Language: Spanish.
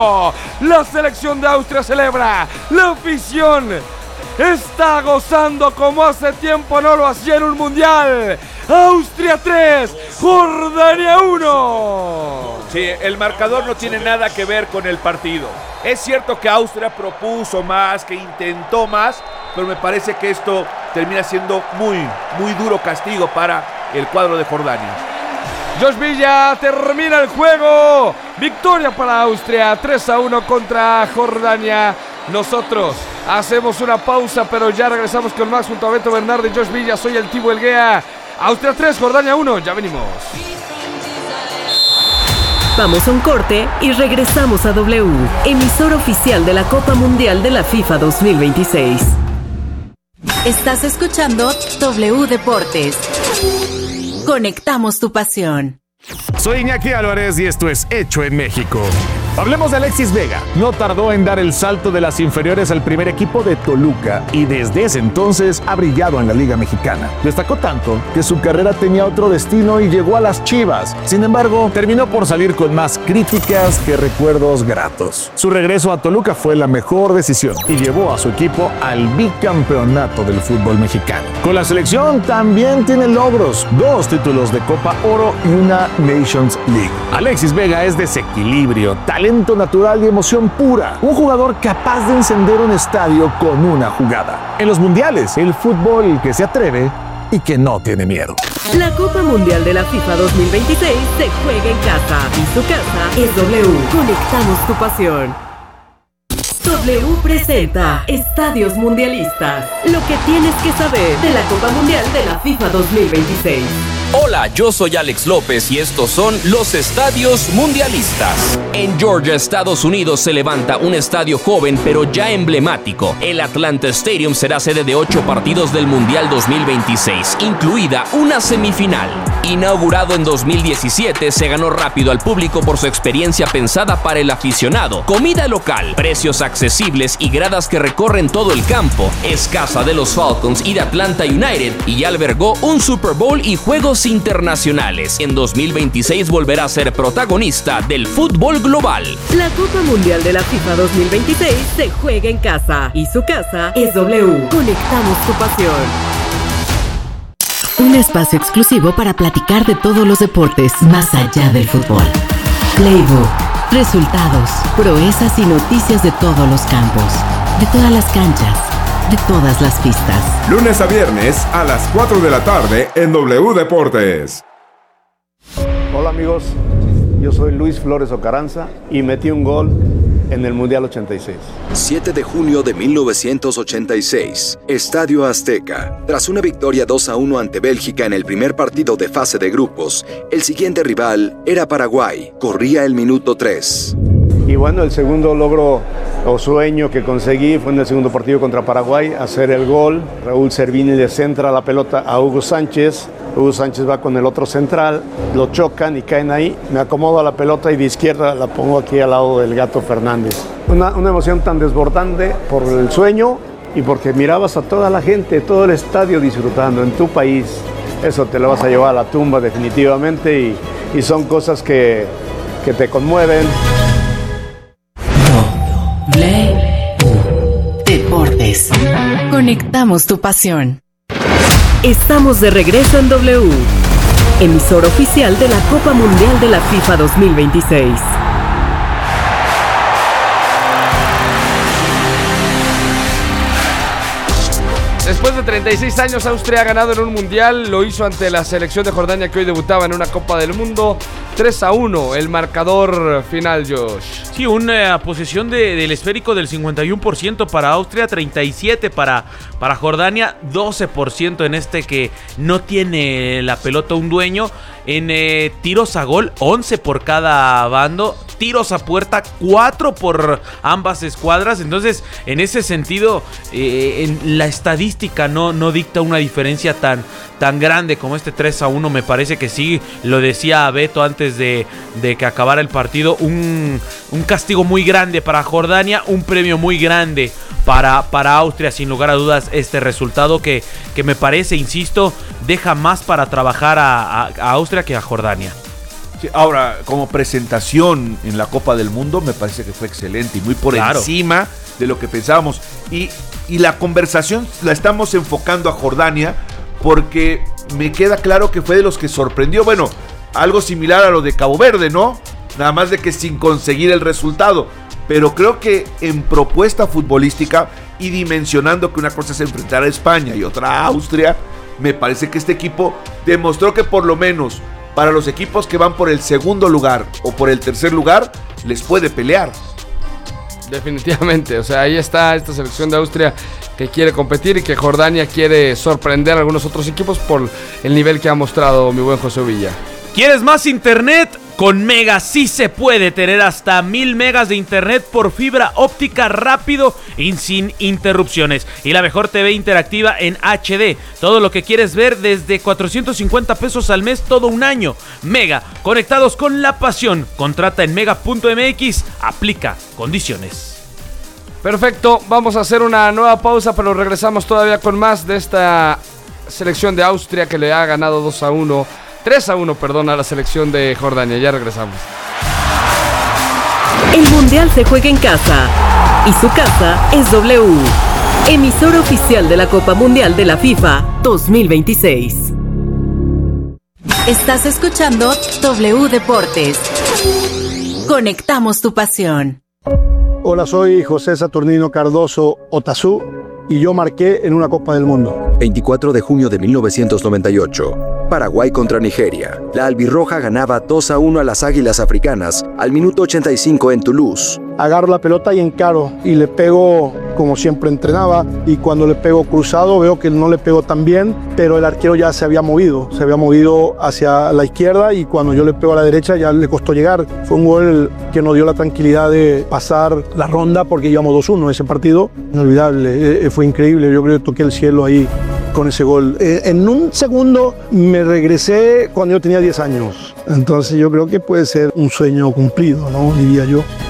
La selección de Austria celebra, la afición está gozando como hace tiempo no lo hacía en un mundial. Austria 3, Jordania 1. Sí, el marcador no tiene nada que ver con el partido. Es cierto que Austria propuso más, que intentó más, pero me parece que esto termina siendo muy duro castigo para el cuadro de Jordania. Josh Villa termina el juego. Victoria para Austria, 3-1 contra Jordania. Nosotros hacemos una pausa, pero ya regresamos con más junto a Beto Bernardo y Josh Villa. Soy el Tibo Elguea. Austria 3, Jordania 1. Ya venimos. Vamos a un corte y regresamos a W, emisora oficial de la Copa Mundial de la FIFA 2026. Estás escuchando W Deportes. Conectamos tu pasión. Soy Iñaki Álvarez y esto es Hecho en México. Hablemos de Alexis Vega. No tardó en dar el salto de las inferiores al primer equipo de Toluca y desde ese entonces ha brillado en la Liga Mexicana. Destacó tanto que su carrera tenía otro destino y llegó a las Chivas. Sin embargo, terminó por salir con más críticas que recuerdos gratos. Su regreso a Toluca fue la mejor decisión y llevó a su equipo al bicampeonato del fútbol mexicano. Con la selección también tiene logros: 2 títulos de Copa Oro y una Nations League. Alexis Vega es desequilibrio, talento natural y emoción pura. Un jugador capaz de encender un estadio con una jugada. En los mundiales, el fútbol que se atreve y que no tiene miedo. La Copa Mundial de la FIFA 2026 se juega en casa y su casa es W. Conectamos tu pasión. W presenta Estadios Mundialistas. Lo que tienes que saber de la Copa Mundial de la FIFA 2026. Hola, yo soy Alex López y estos son los Estadios Mundialistas. En Georgia, Estados Unidos, se levanta un estadio joven pero ya emblemático. El Atlanta Stadium será sede de 8 partidos del Mundial 2026, incluida una semifinal. Inaugurado en 2017, se ganó rápido al público por su experiencia pensada para el aficionado. Comida local, precios accesibles y gradas que recorren todo el campo. Es casa de los Falcons y de Atlanta United y ya albergó un Super Bowl y juegos internacionales. En 2026 volverá a ser protagonista del fútbol global. La Copa Mundial de la FIFA 2026 se juega en casa y su casa es W. Conectamos tu pasión. Un espacio exclusivo para platicar de todos los deportes más allá del fútbol. Playbook, resultados, proezas y noticias de todos los campos, de todas las canchas, de todas las pistas. Lunes a viernes a las 4 de la tarde en W Deportes. Hola amigos, yo soy Luis Flores Ocaranza y metí un gol en el Mundial 86. 7 de junio de 1986, Estadio Azteca. Tras una victoria 2-1 ante Bélgica en el primer partido de fase de grupos, el siguiente rival era Paraguay. Corría el minuto 3. Y bueno, el segundo logro o sueño que conseguí fue en el segundo partido contra Paraguay, hacer el gol. Raúl Servini le centra la pelota a Hugo Sánchez. Hugo Sánchez va con el otro central, lo chocan y caen ahí. Me acomodo a la pelota y de izquierda la pongo aquí al lado del Gato Fernández. Una emoción tan desbordante por el sueño y porque mirabas a toda la gente, todo el estadio disfrutando en tu país. Eso te lo vas a llevar a la tumba definitivamente y son cosas que te conmueven. Deportes. Conectamos tu pasión. Estamos de regreso en W, emisora oficial de la Copa Mundial de la FIFA 2026. Después de 36 años, Austria ha ganado en un mundial. Lo hizo ante la selección de Jordania, que hoy debutaba en una Copa del Mundo. 3-1 el marcador final, Josh. Sí, una posesión del esférico del 51% para Austria, 37% para Jordania, 12% en este que no tiene la pelota un dueño. En tiros a gol, 11 por cada bando. Tiros a puerta, 4 por ambas escuadras. Entonces, en ese sentido, en la estadística no dicta una diferencia tan grande como este 3-1. Me parece que sí, lo decía Beto antes de que acabara el partido. Un castigo muy grande para Jordania, un premio muy grande para Austria, sin lugar a dudas. Este resultado que me parece, insisto, deja más para trabajar a Austria que a Jordania. Sí, ahora, como presentación en la Copa del Mundo, me parece que fue excelente y muy por encima de lo que pensábamos. Y la conversación la estamos enfocando a Jordania porque me queda claro que fue de los que sorprendió. Bueno, algo similar a lo de Cabo Verde, ¿no? Nada más de que sin conseguir el resultado. Pero creo que en propuesta futbolística y dimensionando que una cosa es enfrentar a España y otra a Austria, me parece que este equipo demostró que por lo menos para los equipos que van por el segundo lugar o por el tercer lugar, les puede pelear. Definitivamente, o sea, ahí está esta selección de Austria que quiere competir y que Jordania quiere sorprender a algunos otros equipos por el nivel que ha mostrado mi buen José Villa. ¿Quieres más internet? Con Mega sí se puede tener hasta 1000 megas de internet por fibra óptica rápido y sin interrupciones. Y la mejor TV interactiva en HD. Todo lo que quieres ver desde 450 pesos al mes todo un año. Mega, conectados con la pasión. Contrata en mega.mx. Aplica condiciones. Perfecto, vamos a hacer una nueva pausa, pero regresamos todavía con más de esta selección de Austria que le ha ganado 3-1, perdón, a la selección de Jordania. Ya regresamos. El Mundial se juega en casa y su casa es W, emisora oficial de la Copa Mundial de la FIFA 2026. Estás escuchando W Deportes. Conectamos tu pasión. Hola, soy José Saturnino Cardoso Otazú y yo marqué en una Copa del Mundo. 24 de junio de 1998. Paraguay contra Nigeria. La albirroja ganaba 2-1 a las Águilas Africanas al minuto 85 en Toulouse. Agarro la pelota y encaro y le pego como siempre entrenaba, y cuando le pego cruzado veo que no le pego tan bien, pero el arquero ya se había movido hacia la izquierda, y cuando yo le pego a la derecha ya le costó llegar. Fue un gol que nos dio la tranquilidad de pasar la ronda porque íbamos 2-1 ese partido. Inolvidable, fue increíble, yo creo que toqué el cielo ahí con ese gol. En un segundo me regresé cuando yo tenía 10 años, entonces yo creo que puede ser un sueño cumplido, ¿no? Diría yo.